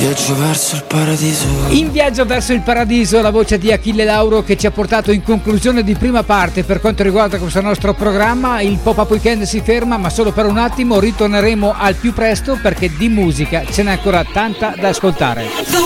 viaggio verso il paradiso. In viaggio verso il paradiso, la voce di Achille Lauro che ci ha portato in conclusione di prima parte per quanto riguarda questo nostro programma. Il Pop-Up Weekend si ferma, ma solo per un attimo, ritorneremo al più presto perché di musica ce n'è ancora tanta da ascoltare.